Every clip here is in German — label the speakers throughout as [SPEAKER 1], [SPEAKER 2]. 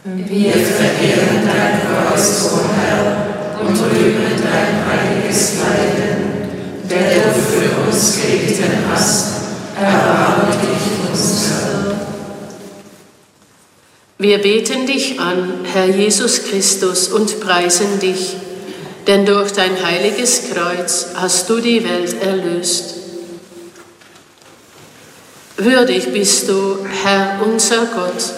[SPEAKER 1] Wir verehren dein Kreuz, o Herr, und rühmen dein heiliges Leiden, der du für uns gelitten hast. Erbarme dich unser.
[SPEAKER 2] Wir beten dich an, Herr Jesus Christus, und preisen dich, denn durch dein heiliges Kreuz hast du die Welt erlöst. Würdig bist du, Herr unser Gott,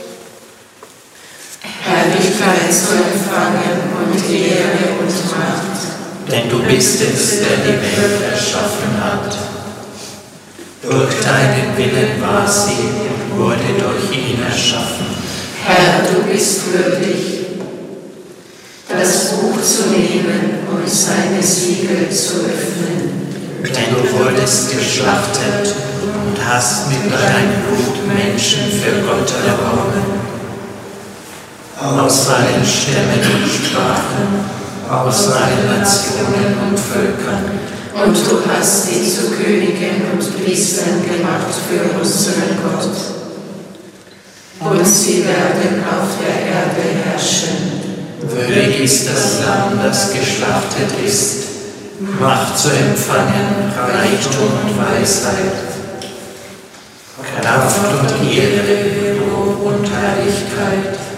[SPEAKER 1] Herrlichkeit zu empfangen und Ehre und Macht.
[SPEAKER 3] Denn du bist es, der die Welt erschaffen hat. Durch deinen Willen war sie und wurde durch ihn erschaffen.
[SPEAKER 1] Herr, du bist würdig, das Buch zu nehmen und seine Siegel zu öffnen.
[SPEAKER 3] Denn du wurdest geschlachtet und hast mit deinem Blut Menschen für Gott erworben. Aus allen Stämmen und Sprachen, aus allen Nationen und Völkern.
[SPEAKER 1] Und du hast sie zu Königen und Priestern gemacht für unseren Gott. Und sie werden auf der Erde herrschen.
[SPEAKER 3] Würdig ist das Lamm, das geschlachtet ist, Macht zu empfangen, Reichtum und Weisheit, Kraft und Ehre, Lob und Herrlichkeit,